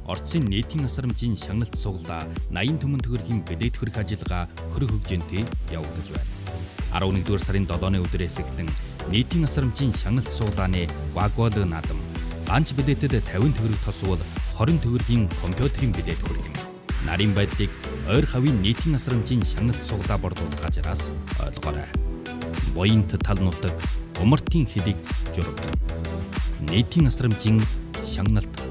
Орцын нийтийн насрамжийн шагналт сугалаа 80 төмөн төгрөгийн билет хөрөх ажиллагаа хөрөх хөгжинтэй явагдаж байна. 11-р сарын 7-ны өдрөөс эхлэн нийтийн насрамжийн шагналт сугалааны вагвал наадам ланч билетэд 50 төгрөг тосвол 20 төгрөгийн компьютерийн билет хөргөн. Нарийн байдлыг ойр хавийн нийтийн насрамжийн шагналт сугалаа борлуулах ажраас ойлгоорой. Буянт тал нутаг умартын хэлийг жургана. Нийтийн насрамжийн шагналт